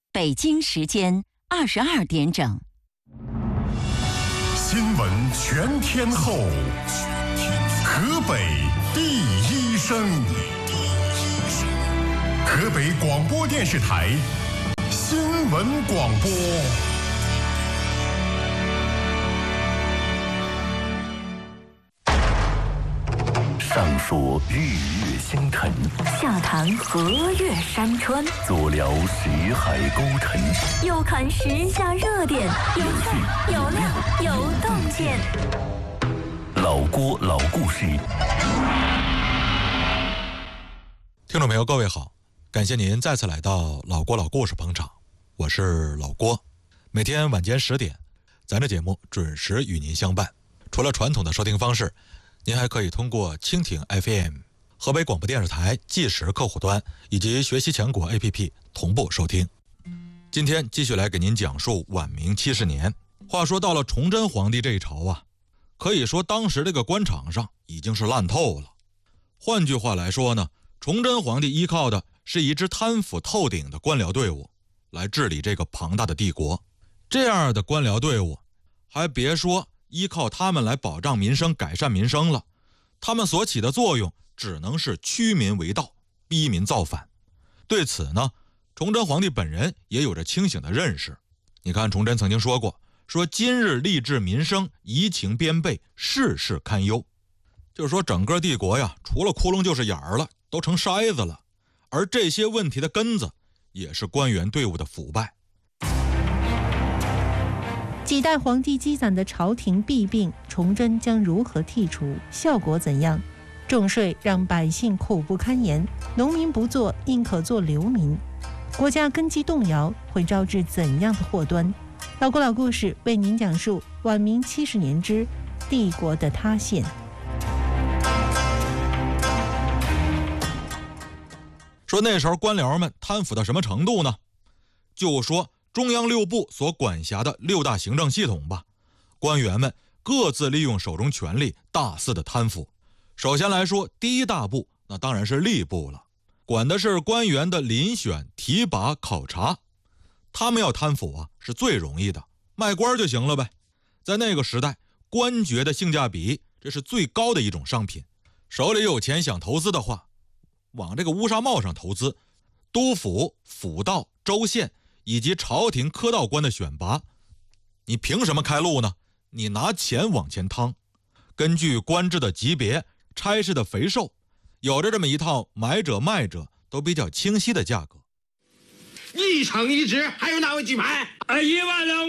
北京时间22点整。 新闻全天候，河北第一声，河北广播电视台新闻广播。 上说日月星辰， 下谈河岳山川， 左聊识海沟沉， 右看时下热点，有趣有料有洞见。 老郭老故事。 听众朋友各位好，感谢您再次来到老郭老故事捧场，我是老郭。每天晚间10点，咱这节目准时与您相伴。除了传统的收听方式，您还可以通过蜻蜓 FM、 河北广播电视台即时客户端以及学习强国 APP 同步收听。今天继续来给您讲述晚明70年。话说到了崇祯皇帝这一朝啊，可以说当时这个官场上已经是烂透了。换句话来说呢，崇祯皇帝依靠的是一支贪腐透顶的官僚队伍来治理这个庞大的帝国。这样的官僚队伍还别说依靠他们来保障民生改善民生了，他们所起的作用只能是驱民为盗，逼民造反。对此呢，崇祯皇帝本人也有着清醒的认识。你看崇祯曾经说过，说今日吏治民生，移情边备，事事堪忧。就是说整个帝国呀，除了窟窿就是眼儿了，都成筛子了。而这些问题的根子也是官员队伍的腐败。 几代皇帝积攒的朝廷弊病，崇祯将如何剔除？效果怎样？重税让百姓苦不堪言，农民不做，应可做流民。国家根基动摇，会招致怎样的祸端？老郭老故事为您讲述晚明70年之帝国的塌陷。 说那时候官僚们贪腐到什么程度呢？就说中央6部所管辖的6大行政系统吧，官员们各自利用手中权力大肆的贪腐。首先来说，第一大部那当然是吏部了，管的是官员的遴选、提拔、考察。他们要贪腐啊，是最容易的，卖官就行了呗。在那个时代，官爵的性价比这是最高的一种商品。手里有钱想投资的话，往这个乌纱帽上投资。督府、府道、州县以及朝廷科道官的选拔，你凭什么开路呢？你拿钱往前趟。根据官制的级别、差事的肥瘦，有着这么一套买者卖者都比较清晰的价格。 1城1职，还有哪位举牌？1万2。